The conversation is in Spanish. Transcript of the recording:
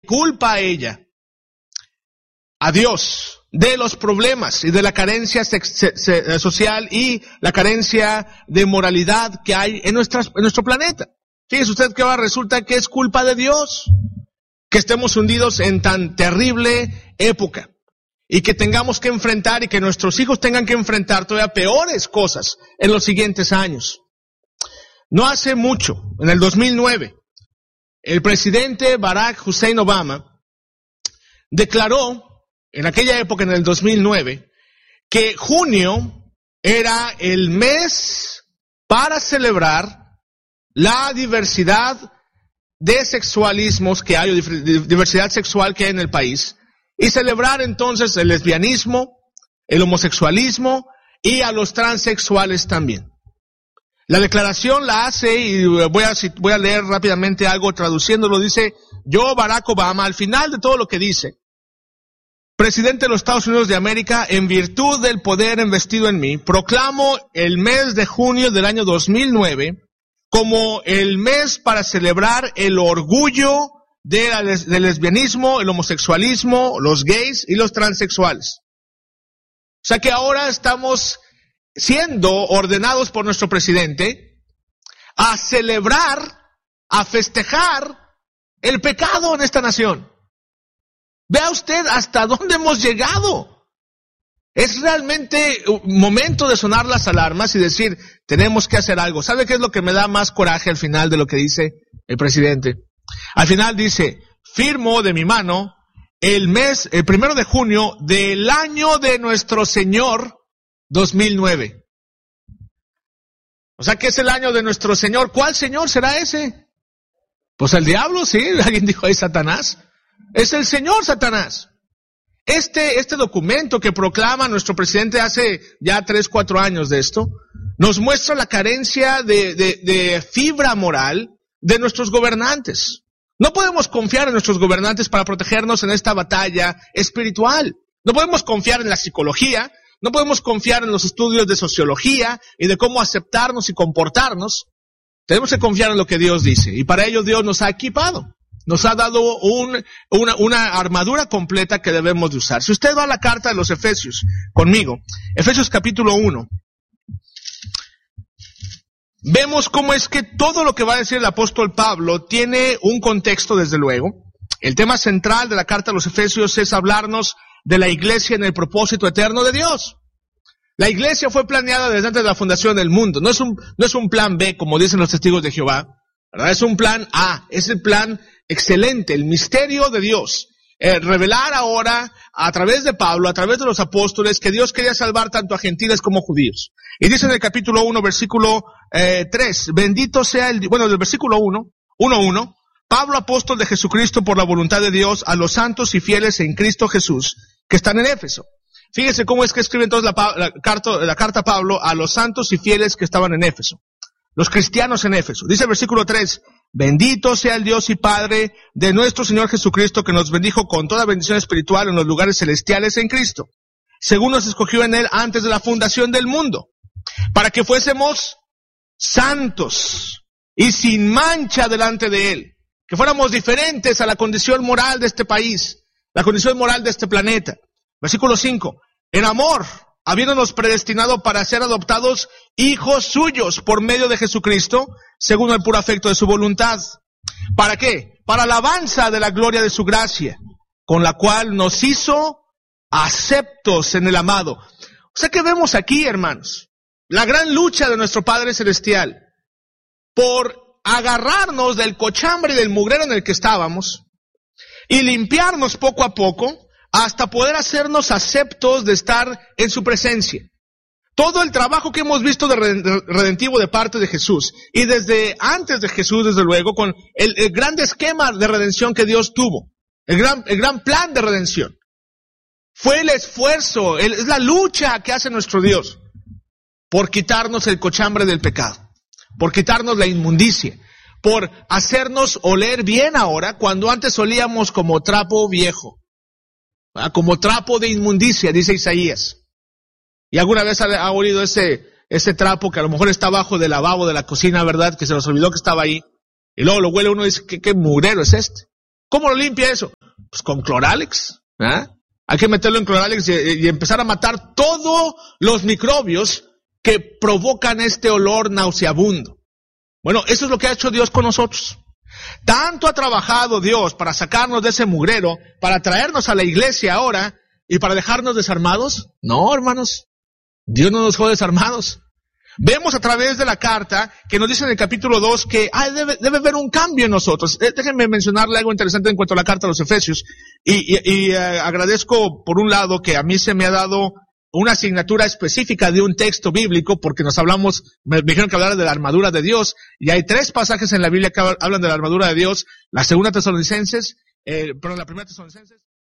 culpa a ella, a Dios, de los problemas y de la carencia social y la carencia de moralidad que hay en nuestro planeta. Fíjese usted que ahora resulta que es culpa de Dios que estemos hundidos en tan terrible época y que tengamos que enfrentar y que nuestros hijos tengan que enfrentar todavía peores cosas en los siguientes años. No hace mucho, en el 2009, el presidente Barack Hussein Obama declaró, en aquella época, en el 2009, que junio era el mes para celebrar la diversidad de sexualismos que hay, o diversidad sexual que hay en el país, y celebrar entonces el lesbianismo, el homosexualismo y a los transexuales también. La declaración la hace, y voy a leer rápidamente algo traduciéndolo, dice: yo, Barack Obama, al final de todo lo que dice, presidente de los Estados Unidos de América, en virtud del poder investido en mí, proclamo el mes de junio del año 2009 como el mes para celebrar el orgullo del lesbianismo, el homosexualismo, los gays y los transexuales. O sea que ahora estamos siendo ordenados por nuestro presidente a celebrar, a festejar el pecado en esta nación. Vea usted hasta dónde hemos llegado. Es realmente un momento de sonar las alarmas y decir, tenemos que hacer algo. ¿Sabe qué es lo que me da más coraje al final de lo que dice el presidente? Al final dice: firmo de mi mano el 1 de junio del año de nuestro Señor 2009. O sea que es el año de nuestro Señor. ¿Cuál Señor será ese? Pues el diablo, sí. Alguien dijo ahí Satanás. Es el Señor Satanás. Este documento que proclama nuestro presidente hace ya 3-4 años de esto, nos muestra la carencia de fibra moral de nuestros gobernantes. No podemos confiar en nuestros gobernantes para protegernos en esta batalla espiritual. No podemos confiar en la psicología, no podemos confiar en los estudios de sociología y de cómo aceptarnos y comportarnos. Tenemos que confiar en lo que Dios dice, y para ello Dios nos ha equipado. Nos ha dado una armadura completa que debemos de usar. Si usted va a la carta de los Efesios conmigo, Efesios capítulo 1, vemos cómo es que todo lo que va a decir el apóstol Pablo tiene un contexto, desde luego. El tema central de la carta de los Efesios es hablarnos de la iglesia en el propósito eterno de Dios. La iglesia fue planeada desde antes de la fundación del mundo. No es un plan B, como dicen los testigos de Jehová, ¿verdad? Es un plan A, es el plan excelente, el misterio de Dios. Revelar ahora, a través de Pablo, a través de los apóstoles, que Dios quería salvar tanto a gentiles como judíos. Y dice en el capítulo 1, versículo 3, bendito sea del versículo 1:1, Pablo, apóstol de Jesucristo por la voluntad de Dios, a los santos y fieles en Cristo Jesús, que están en Éfeso. Fíjese cómo es que escribe entonces la carta Pablo a los santos y fieles que estaban en Éfeso. Los cristianos en Éfeso. Dice el versículo 3, bendito sea el Dios y Padre de nuestro Señor Jesucristo, que nos bendijo con toda bendición espiritual en los lugares celestiales en Cristo, según nos escogió en Él antes de la fundación del mundo, para que fuésemos santos y sin mancha delante de Él, que fuéramos diferentes a la condición moral de este país, la condición moral de este planeta. Versículo 5, en amor, habiéndonos predestinado para ser adoptados hijos suyos por medio de Jesucristo, según el puro afecto de su voluntad. ¿Para qué? Para alabanza de la gloria de su gracia, con la cual nos hizo aceptos en el amado. O sea que vemos aquí, hermanos, la gran lucha de nuestro Padre Celestial por agarrarnos del cochambre y del mugrero en el que estábamos y limpiarnos poco a poco, hasta poder hacernos aceptos de estar en su presencia. Todo el trabajo que hemos visto de redentivo de parte de Jesús, y desde antes de Jesús, desde luego, con el gran esquema de redención que Dios tuvo, el gran plan de redención, fue el esfuerzo, es la lucha que hace nuestro Dios por quitarnos el cochambre del pecado, por quitarnos la inmundicia, por hacernos oler bien ahora, cuando antes olíamos como trapo viejo, como trapo de inmundicia, dice Isaías. Y alguna vez ha olido ese trapo que a lo mejor está abajo del lavabo de la cocina, ¿verdad? Que se nos olvidó que estaba ahí. Y luego lo huele uno y dice, ¿qué mugrero es este? ¿Cómo lo limpia eso? Pues con Cloralex, ¿eh? Hay que meterlo en Cloralex y empezar a matar todos los microbios que provocan este olor nauseabundo. Bueno, eso es lo que ha hecho Dios con nosotros. Tanto ha trabajado Dios para sacarnos de ese mugrero, para traernos a la iglesia ahora y para dejarnos desarmados. No, hermanos, Dios no nos dejó desarmados. Vemos a través de la carta que nos dice en el capítulo 2 que debe haber un cambio en nosotros. Déjenme mencionarle algo interesante en cuanto a la carta a los Efesios. Y agradezco, por un lado, que a mí se me ha dado una asignatura específica de un texto bíblico, porque me dijeron que hablara de la armadura de Dios, y hay 3 pasajes en la Biblia que hablan de la armadura de Dios, la primera Tesalonicenses,